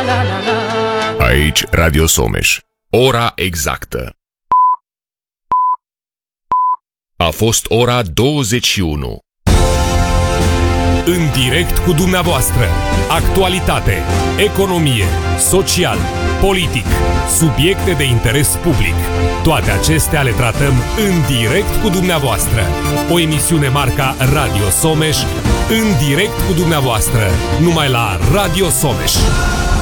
Aici Radio Someș. Ora exactă. A fost ora 21. În direct cu dumneavoastră. Actualitate, economie, social, politic, subiecte de interes public. Toate acestea le tratăm în direct cu dumneavoastră. O emisiune marca Radio Someș, în direct cu dumneavoastră, numai la Radio Someș.